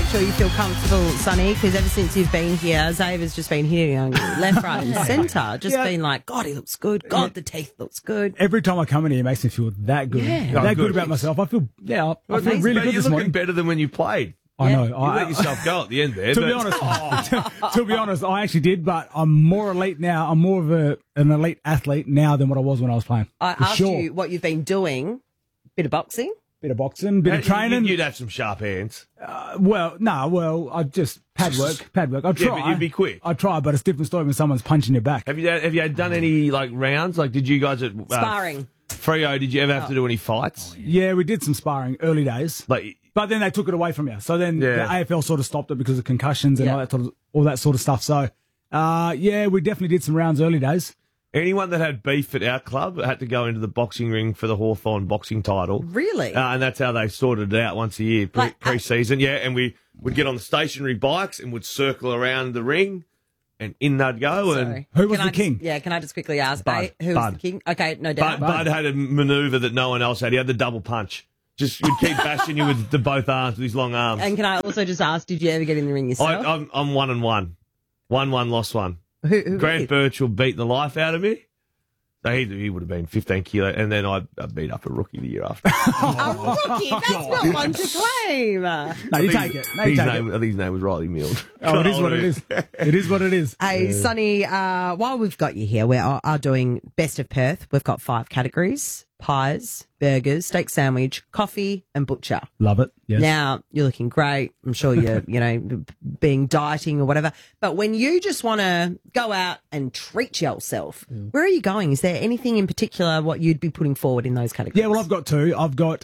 sure you feel comfortable, Sonny, because ever since you've been here, Xavier's just been hitting on you left, right and centre. Just been like, God, he looks good. God, the teeth looks good. Every time I come in here, it makes me feel that good. That good about myself. I feel, I feel really good You're this morning. looking better than when you played. I know. You let yourself go at the end there. To be honest, I actually did, but I'm more elite now. I'm more of an elite athlete now than what I was when I was playing. I asked you what you've been doing. Bit of boxing. Bit of boxing, bit of training. You'd have some sharp hands. I just pad work. I try. Yeah, but you'd be quick. I try, but it's a different story when someone's punching your back. Have you done any rounds? Did you guys at Sparring. Freo? Did you ever have to do any fights? Yeah, we did some sparring early days. But then they took it away from you. So then the AFL sort of stopped it because of concussions and all that sort of stuff. So, we definitely did some rounds early days. Anyone that had beef at our club had to go into the boxing ring for the Hawthorn boxing title. Really? And that's how they sorted it out once a year, pre-season. And we would get on the stationary bikes and would circle around the ring. And in they'd go. Sorry. And who was the king? Can I just quickly ask? Bud. Who was the king? Okay, no doubt. Bud had a manoeuvre that no one else had. He had the double punch. Just would keep bashing you with both arms, with his long arms. And can I also just ask, did you ever get in the ring yourself? I'm 1-1. 1-1, lost one. Who Grant Birchall beat the life out of me. So he would have been 15 kilo, and then I beat up a rookie the year after. A rookie? That's not one to claim. No, you take it. I think his name was Riley Mills. Oh, it is what it is. It is what it is. Hey, Sonny, while we've got you here, we are doing Best of Perth. We've got 5 categories: pies, burgers, steak sandwich, coffee, and butcher. Love it. Yes. Now, you're looking great. I'm sure you're, being dieting or whatever. But when you just want to go out and treat yourself, where are you going? Is there anything in particular what you'd be putting forward in those categories? Yeah, well, I've got 2. I've got,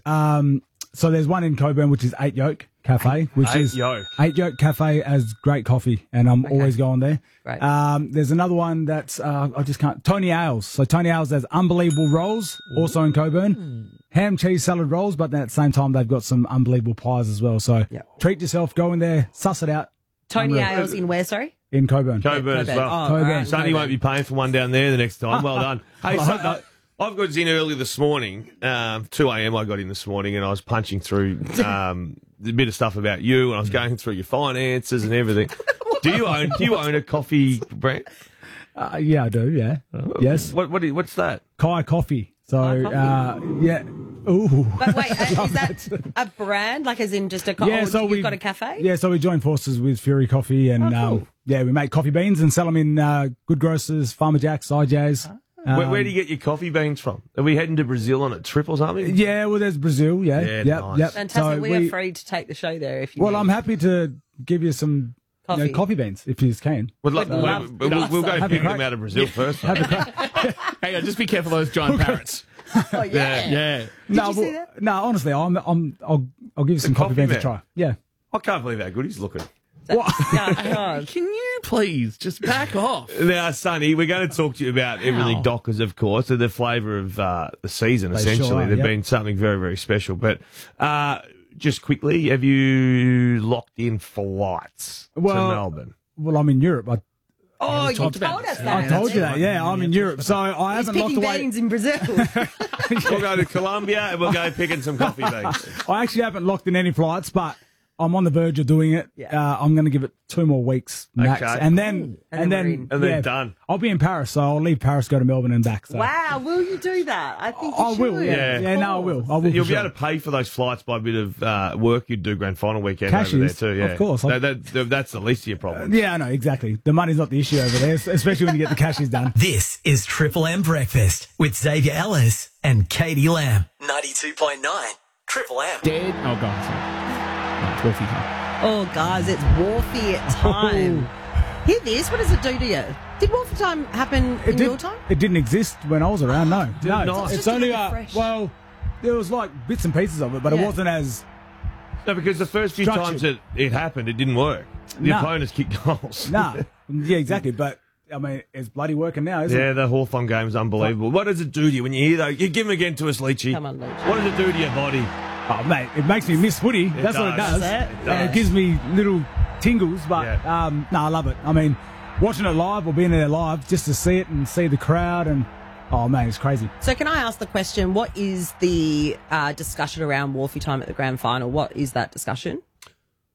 so there's one in Coburn, which is 8 Yolk Cafe, which is 8 Yolk Cafe has great coffee, and I'm always going there. Right. There's another one that's, Tony Ailes. So Tony Ailes has unbelievable rolls, also in Coburn. Ham, cheese, salad rolls, but then at the same time, they've got some unbelievable pies as well. So treat yourself, go in there, suss it out. Tony Ailes in where, sorry? In Coburn. Coburn as well. Coburn. Sonny won't be paying for one down there the next time. Well done. Hey, I've got in early this morning, 2 a.m. I got in this morning, and I was punching through the bit of stuff about you, and I was going through your finances and everything. Do you own a coffee brand? Yeah, I do. Yeah. Yes. What's that? Kai Coffee. So, yeah. Ooh. But wait, is that a brand? Like, as in just a coffee? Yeah, so you've got a cafe? Yeah, so we joined forces with Fury Coffee, and cool. we make coffee beans and sell them in Good Grocers, Farmer Jack's, IJ's. Where do you get your coffee beans from? Are we heading to Brazil on a trip or something? Yeah, well, there's Brazil. Yeah, nice. Yep. Fantastic. So we are free to take the show there if you. Well, I'm happy to give you some coffee beans if you can. We'll go pick them out of Brazil first. Hey, just be careful of those giant parrots. Oh, yeah. No, you see that? No, honestly, I'll give you some coffee beans to try. Yeah. I can't believe how good he's looking. Can you please just back off? Now, Sonny, we're going to talk to you about everything Dockers, of course. They're the flavour of the season, essentially. Sure are, They've been something very, very special. But just quickly, have you locked in flights to Melbourne? Well, I'm in Europe. You told us that. I told you that, yeah. I'm in Europe, so I haven't locked away. Beans in Brazil. We'll go to Colombia and we'll go picking some coffee beans. I actually haven't locked in any flights, but I'm on the verge of doing it. Yeah. I'm going to give it 2 more weeks max, Okay. and then done. I'll be in Paris, so I'll leave Paris, go to Melbourne, and back. So. Wow, will you do that? I think you I should. will. Yeah, no, I will. You'll be able to pay for those flights by a bit of work you'd do grand final weekend over there too. Yeah, of course. That's the least of your problems. Yeah, I know exactly. The money's not the issue over there, especially when you get the cashies done. This is Triple M Breakfast with Xavier Ellis and Katie Lamb. 92.9 Triple M. Dead. Oh, God. Sorry. Wolfie time. Oh, guys, it's Wharfie time. Hear this? What does it do to you? Did Wharfie time happen in your time? It didn't exist when I was around, no. Nice. It's only, well, there was like bits and pieces of it, but it wasn't as... No, because the first few times that it happened, it didn't work. The opponents kicked goals. Yeah, exactly, but... I mean, it's bloody working now, isn't it? Yeah, the Hawthorn game's unbelievable. What does it do to you when you hear that? You give them again to us, Leachy. Come on, Leachy. What does it do to your body? Oh, mate, it makes me miss footy. That's what it does. And it gives me little tingles, but I love it. I mean, watching it live or being there live, just to see it and see the crowd, and oh, man, it's crazy. So can I ask the question, what is the discussion around Wharfie time at the grand final? What is that discussion?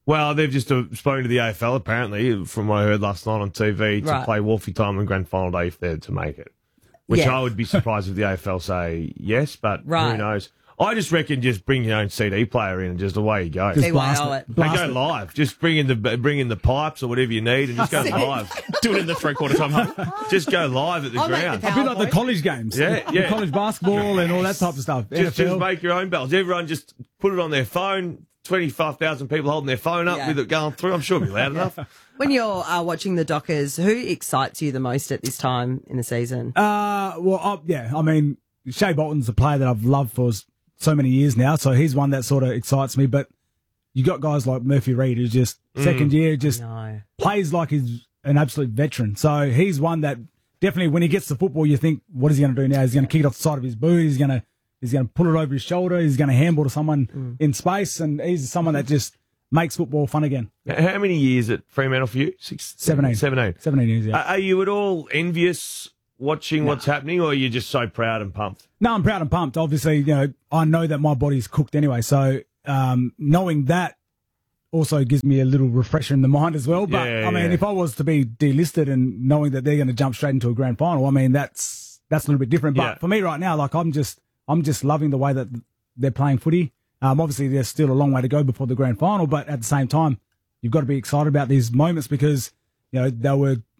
Well, they've just spoken to the AFL, apparently, from what I heard last night on TV, to Right. play Wolfie time on grand final day if they're to make it. Which Yeah. I would be surprised if the AFL say yes, but Right. who knows? I just reckon just bring your own CD player in and just away you go. Just BYO blast it. And Blast go it. live. Just bring in the pipes or whatever you need and just go live. Do it in the 3/4 time half. Just go live at the I'll make ground. the A bit like the PowerPoint. college games. Yeah, The yeah. college basketball and all that type of stuff. Just NFL. make your own bells. Everyone just put it on their phone. 25,000 people holding their phone up Yeah. with it going through. I'm sure it'll be loud enough. When you're watching the Dockers, who excites you the most at this time in the season? Yeah. I mean, Shea Bolton's a player that I've loved for so many years now, so he's one that sort of excites me. But you got guys like Murphy Reid, who's just second year, just No. plays like he's an absolute veteran. So he's one that definitely, when he gets the football, you think, what is he going to do now? He's going to kick it off the side of his boot. He's going to pull it over his shoulder. He's going to handball to someone in space, and he's someone that just makes football fun again. How many years at Fremantle for you? 17. 17 years, yeah. Are you at all envious watching what's happening, or are you just so proud and pumped? No, I'm proud and pumped. Obviously, I know that my body's cooked anyway. So knowing that also gives me a little refresher in the mind as well. But Yeah, I mean, yeah. if I was to be delisted and knowing that they're going to jump straight into a grand final, I mean, that's a little bit different. But Yeah. for me right now, like I'm just loving the way that they're playing footy. Obviously, there's still a long way to go before the grand final, but at the same time, you've got to be excited about these moments because there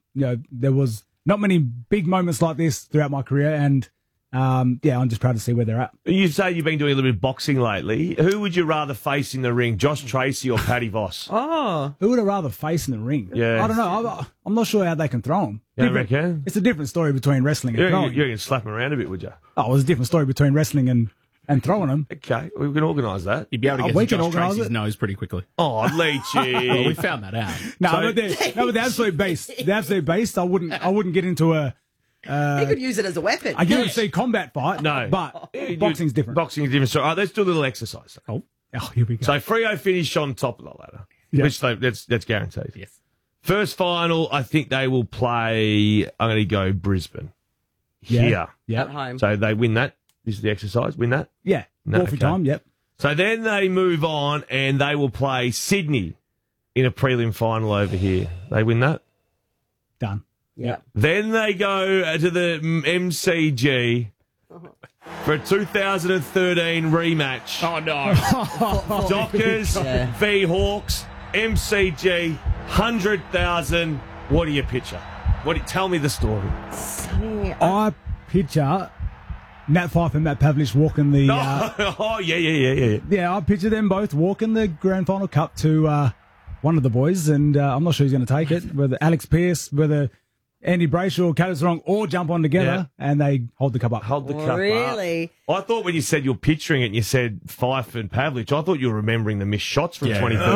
was not many big moments like this throughout my career, and I'm just proud to see where they're at. You say you've been doing a little bit of boxing lately. Who would you rather face in the ring, Josh Tracy or Paddy Voss? Oh, Who would I rather face in the ring? Yeah. I don't know. I'm not sure how they can throw them. You don't reckon? It's a different story between wrestling and You're throwing. going to slap him around a bit, would you? Oh, it's a different story between wrestling and throwing them. Okay, we can organise that. You'd be able to get we to can Josh organise Tracy's it. nose pretty quickly. Oh, Well, we Leachy. found that out. No, So- but the absolute beast. The absolute beast. I wouldn't get into a he could use it as a weapon. UFC combat fight. No. but boxing's different. Boxing's different. So, all right, let's do a little exercise. Oh, here we go. So Freo finished on top of the ladder, Yeah. which that's guaranteed. Yes. First final, I think they will play. I'm going to go Brisbane here. Yeah. At home. So they win that. This is the exercise. Win that. Yeah. No, Wolfie okay. time. Yep. So then they move on and they will play Sydney in a prelim final over here. They win that. Done. Yeah. Then they go to the MCG for a 2013 rematch. Oh, no. Dockers Yeah. v Hawks, MCG, 100,000. What do you picture? Tell me the story. I picture Nat Fyfe and Matt Pavlich walking the. Oh, yeah. Yeah, I picture them both walking the grand final cup to one of the boys, and I'm not sure who's going to take it. Whether Alex Pearce, whether Andy Brayshaw or Caddis Wrong all jump on together and they hold the cup up. Hold the cup Really? up. I thought when you said you're picturing it and you said Fife and Pavlich, I thought you were remembering the missed shots from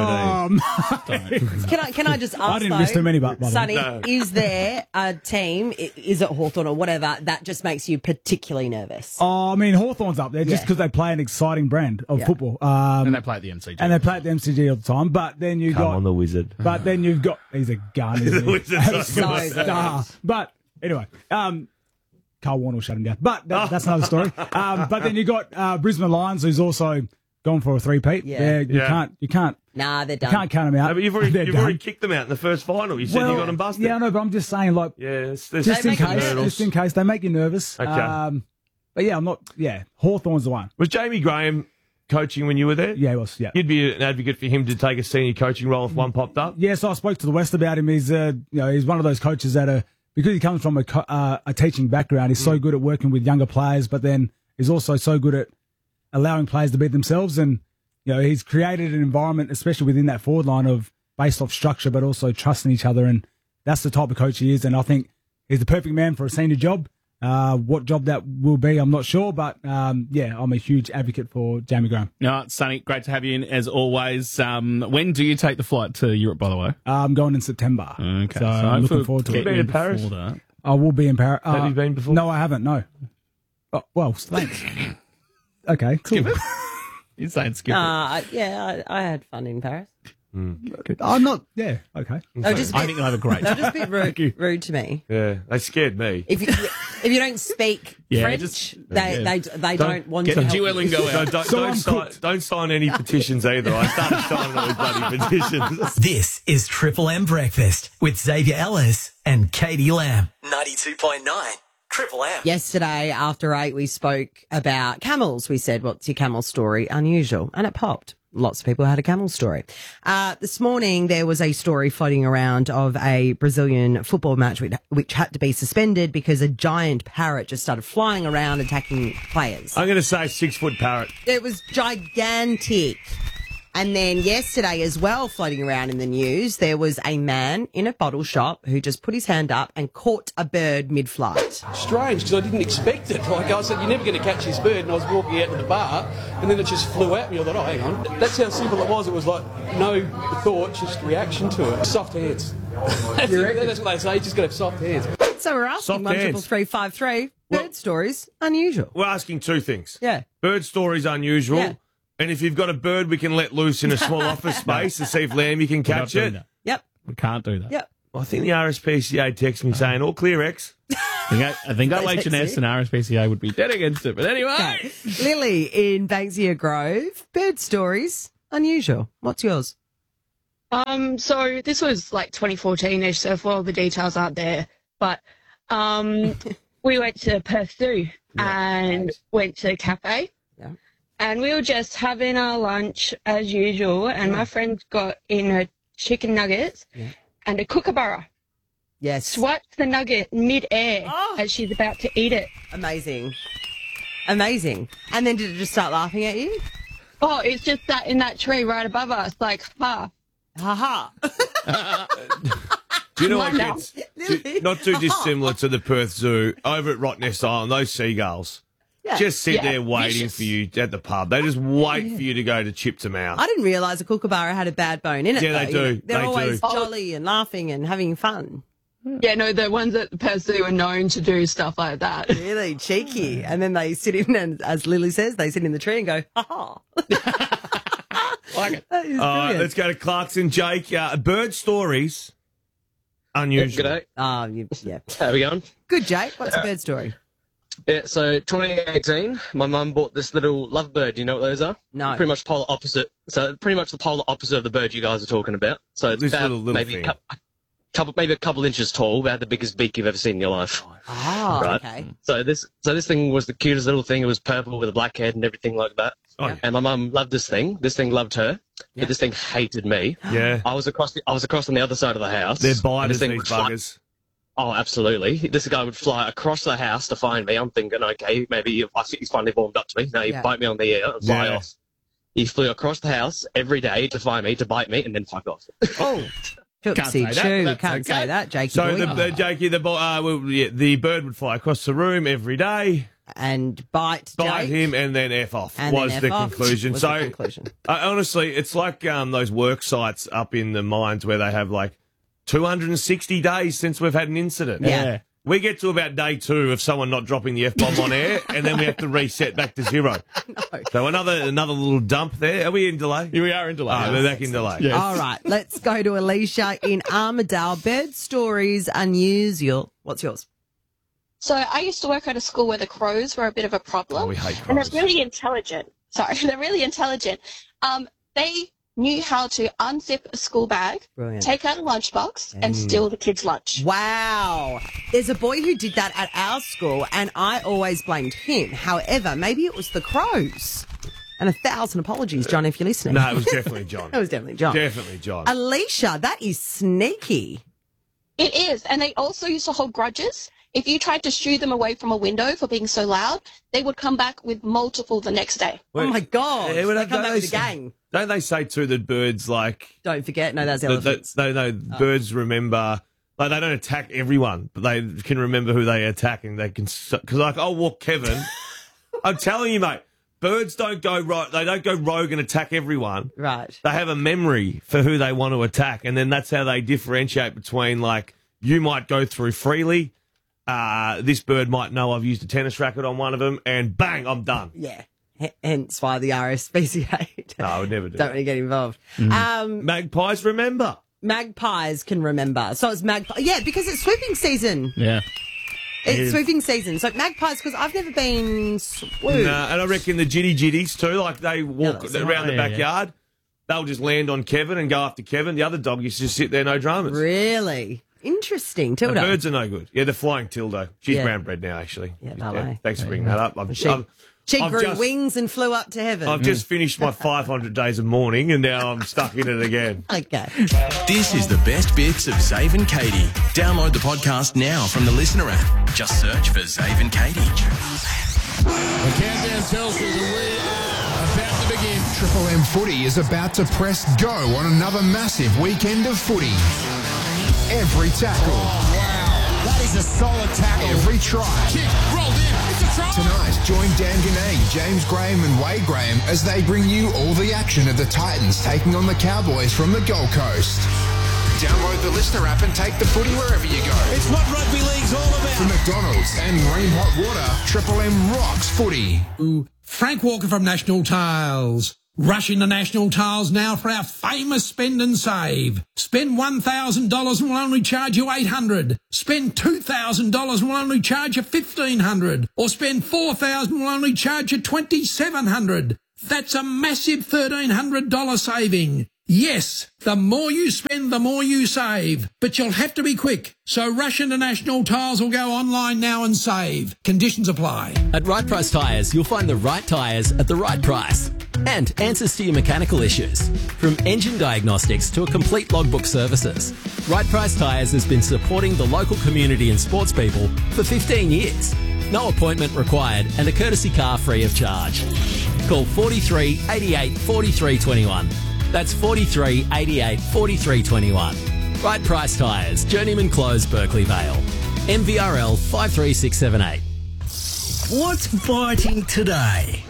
2013. Can I just ask? I didn't miss too many, by the way. Sonny, No. is there a team? Is it Hawthorn or whatever that just makes you particularly nervous? I mean, Hawthorn's up there just Yeah. because they play an exciting brand of Yeah. football. And they play at the MCG. And they play at the MCG all the time. But then you've Come got. on, the wizard. But then you've got. He's a gun. Isn't he? Wizard's He's so Absolute good. star. But anyway, Carl Warner will shut him down. But that's another story. But then you got Brisbane Lions, who's also gone for a three-peat. Yeah. You Yeah. can't Nah, they're done. count them out. No, but you've They're already done. kicked them out in the first final. You said you got them busted. Yeah, I know, but I'm just saying, like, Yeah, just They in make you case, nervous. just in case they make you nervous. Okay. But yeah, I'm not. Yeah, Hawthorn's the one. Was Jamie Graham coaching when you were there? Yeah, he was. Yeah. You'd be an advocate for him to take a senior coaching role if one popped up? Yeah, so I spoke to the West about him. He's he's one of those coaches that are, because he comes from a teaching background, he's so good at working with younger players, but then he's also so good at allowing players to be themselves. And he's created an environment, especially within that forward line, of based off structure, but also trusting each other. And that's the type of coach he is. And I think he's the perfect man for a senior job. What job that will be, I'm not sure, but I'm a huge advocate for Jamie Graham. No, Sonny, great to have you in as always. When do you take the flight to Europe, by the way? I'm going in September. Okay, So I'm looking forward to Have it. you been to Paris? Before that. I will be in Paris. Have you been before? No, I haven't. No. Oh, well, thanks. Okay, cool. You're saying skip it. I had fun in Paris. I'm not. Yeah. Okay. They're just a I bit, think I have a great they're time. just a bit rude to me. Yeah, they scared me. If you don't speak Yeah, French, just- they don't want get to the help you. Duolingo out. Don't sign any petitions either. I started signing all these bloody petitions. This is Triple M Breakfast with Xavier Ellis and Katie Lamb. 92.9 Triple M. Yesterday, after 8, we spoke about camels. We said, what's your camel story? Unusual. And it popped. Lots of people had a camel story. This morning, there was a story floating around of a Brazilian football match which had to be suspended because a giant parrot just started flying around attacking players. I'm going to say 6-foot parrot. It was gigantic. And then yesterday as well, floating around in the news, there was a man in a bottle shop who just put his hand up and caught a bird mid-flight. Strange, because I didn't expect it. Like I said, you're never going to catch this bird, and I was walking out to the bar, and then it just flew at me. I thought, oh, hang on. That's how simple it was. It was like no thought, just reaction to it. Soft hands. That's what they say, you just got to have soft hands. So we're asking Soft hands. 13353, bird stories, unusual. We're asking two things. Yeah. Bird stories unusual. Yeah. And if you've got a bird we can let loose in a small office space to see if Lambie can We're not catch doing it. that. Yep. We can't do that. Yep. Well, I think the RSPCA texted me saying, all clear, X. I think OH&S and RSPCA would be dead against it. But anyway. Okay. Lily in Banksia Grove, bird stories, unusual. What's yours? So this was like 2014-ish, so if all the details aren't there, but we went to Perth Zoo and went to a cafe. Yeah. And we were just having our lunch as usual, and my friend got in her chicken nuggets and a kookaburra Yes. swiped the nugget mid-air as she's about to eat it. Amazing. Amazing. And then did it just start laughing at you? Oh, it's just sat in that tree right above us, like, ha. Ha ha. Do you know what Wonder. gets not too dissimilar to the Perth Zoo over at Rottnest Island? Those seagulls just sit Yeah, there waiting vicious. for you at the pub. They just wait for you to go to chip them out. I didn't realise a kookaburra had a bad bone in it. Yeah, they though. do. You know, they're They always do. jolly and laughing and having fun. Yeah, no, the ones at Perth Zoo are known to do stuff like that. Really cheeky. And then they sit in and, as Lily says, they sit in the tree and go, ha ha. Like it. That is All right, brilliant. let's go to Clarkson. Jake, bird stories. Unusual. G'day. Yeah. How we going? Good, Jake. What's a bird story? Yeah, so 2018, my mum bought this little lovebird. Do you know what those are? No. Pretty much polar opposite. So pretty much the polar opposite of the bird you guys are talking about. So it's This about little maybe thing. maybe a couple inches tall, about the biggest beak you've ever seen in your life. Ah, Right. okay. So this thing was the cutest little thing. It was purple with a black head and everything like that. Oh, yeah. And my mum loved this thing. This thing loved her. But this thing hated me. Yeah. I was across on the other side of the house. They're and biters, this thing these would fly- buggers. Oh, absolutely. This guy would fly across the house to find me. I'm thinking, okay, maybe I think he's finally warmed up to me. No, he Yeah. bite me on the ear and fly Yeah. off. He flew across the house every day to find me, to bite me, and then fuck off. Oh, Can't say that. true. That's Can't okay. say that, Jakey So boy. Jakey, the bird would fly across the room every day, And bite bite Jake, him, and then F off and was then the F off conclusion. was So the conclusion. honestly, it's like those work sites up in the mines where they have like 260 days since we've had an incident. Yeah. We get to about day 2 of someone not dropping the F-bomb on air, and then we have to reset back to 0. So another little dump there. Are we in delay? Here we are in delay. We're back in delay. Yes. All right, let's go to Alicia in Armidale. Bird stories unusual. What's yours? So I used to work at a school where the crows were a bit of a problem. Oh, we hate And they're crows. really intelligent. Sorry, they're really intelligent. They knew how to unzip a school bag, Brilliant. take out a lunchbox, and steal the kids' lunch. Wow. There's a boy who did that at our school, and I always blamed him. However, maybe it was the crows. And 1,000 apologies, John, if you're listening. No, it was definitely John. It was definitely John. Definitely John. Alicia, that is sneaky. It is. And they also used to hold grudges. If you tried to shoo them away from a window for being so loud, they would come back with multiple the next day. Oh, my God. Yeah, well, They come back with a those- gang. Don't they say too that birds like Don't forget. No, that's elephants. birds remember, like they don't attack everyone, but they can remember who they attack, and they can because like I'll walk Kevin. I'm telling you, mate, birds don't go they don't go rogue and attack everyone. Right. They have a memory for who they want to attack, and then that's how they differentiate between like you might go through freely. This bird might know I've used a tennis racket on one of them, and bang, I'm done. Yeah. Hence why the RSPCA No, I would never do Don't that. really get involved. Magpies, remember. Magpies can remember. So it's magpie. Yeah, because it's swooping season. Yeah. It's swooping season. So magpies, because I've never been swooped. No, and I reckon the jitties too, like they walk that's around the backyard. They'll just land on Kevin and go after Kevin. The other dog used to just sit there, no dramas. Really? Interesting. The Tilda. birds are no good. Yeah, they're flying Tildo. She's Yeah. brown bred now, actually. Yeah, ballet. Thanks for bringing that up. She I've grew just- wings and flew up to heaven. I've just finished my 500 days of mourning and now I'm stuck in it again. Okay. This is the best bits of Zave and Katie. Download the podcast now from the Listener app. Just search for Zave and Katie. The countdown tells you that we are about to begin. Triple M Footy is about to press go on another massive weekend of footy. Every tackle. Wow, that is a solid tackle. Every try. Kick, rolled in, it's a try. Tonight, join Dan Ganang, James Graham and Wade Graham as they bring you all the action of the Titans taking on the Cowboys from the Gold Coast. Download the Listener app and take the footy wherever you go. It's what rugby league's all about. From McDonald's and Marine Hot Water, Triple M rocks footy. Frank Walker from National Tiles. Rush into National Tiles now for our famous spend and save. Spend $1,000 and we'll only charge you $800. Spend $2,000 and we'll only charge you $1,500. Or spend $4,000 and we'll only charge you $2,700. That's a massive $1,300 saving. Yes, the more you spend, the more you save. But you'll have to be quick. So rush into National Tiles or go online now and save. Conditions apply. At Right Price Tyres, you'll find the right tyres at the right price. And answers to your mechanical issues. From engine diagnostics to a complete logbook services. Right Price Tyres has been supporting the local community and sports people for 15 years. No appointment required and a courtesy car free of charge. Call 43 88 43 21. That's 43 88 43 21. Right Price Tyres, Journeyman Close, Berkeley Vale. MVRL 53678. What's biting today?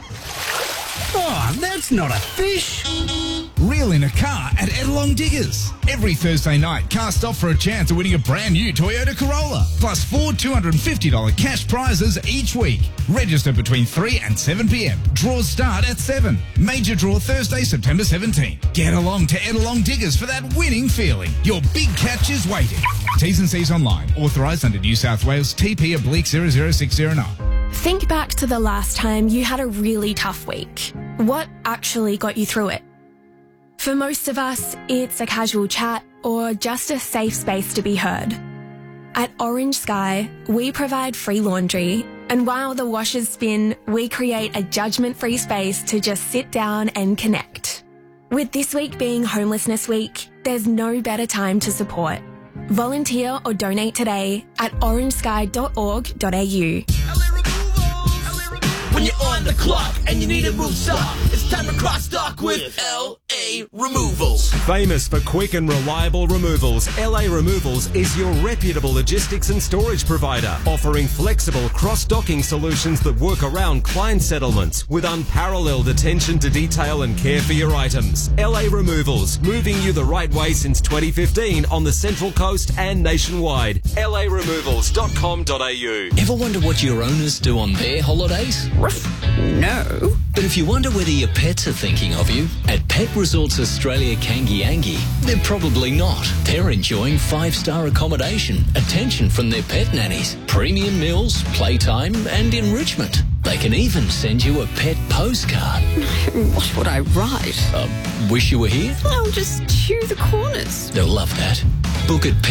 Oh, that's not a fish. Reel in a car at Edelong Diggers. Every Thursday night, cast off for a chance of winning a brand new Toyota Corolla. Plus 4 $250 cash prizes each week. Register between 3 and 7 p.m. Draws start at 7. Major draw Thursday, September 17. Get along to Edelong Diggers for that winning feeling. Your big catch is waiting. T's and C's online. Authorised under New South Wales TP/00609. Think back to the last time you had a really tough week. What actually got you through it? For most of us, it's a casual chat or just a safe space to be heard. At Orange Sky, we provide free laundry, and while the washers spin, we create a judgment-free space to just sit down and connect. With this week being Homelessness Week, there's no better time to support. Volunteer or donate today at orangesky.org.au. When you're on the clock and you need a move stop, it's time to cross stock with LA Removals. Famous for quick and reliable removals, LA Removals is your reputable logistics and storage provider, offering flexible cross-docking solutions that work around client settlements with unparalleled attention to detail and care for your items. LA Removals, moving you the right way since 2015 on the Central Coast and nationwide. LARemovals.com.au. Ever wonder what your owners do on their holidays? No. But if you wonder whether your pets are thinking of you, at Pet Resorts Australia Kangiangi, they're probably not. They're enjoying 5-star accommodation, attention from their pet nannies, premium meals, playtime and enrichment. They can even send you a pet postcard. What would I write? Wish you were here? I'll just chew the corners. They'll love that. Book at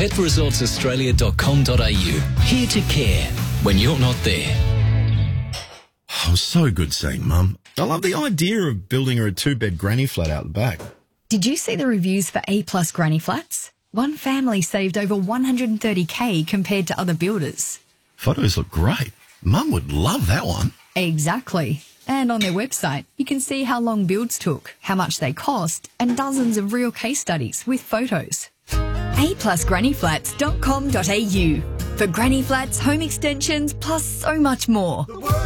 petresortsaustralia.com.au. Here to care when you're not there. Oh, so good seeing Mum. I love the idea of building her a 2-bed granny flat out the back. Did you see the reviews for A-plus granny flats? One family saved over $130K compared to other builders. Photos look great. Mum would love that one. Exactly. And on their website, you can see how long builds took, how much they cost, and dozens of real case studies with photos. A+grannyflats.com.au for granny flats, home extensions, plus so much more.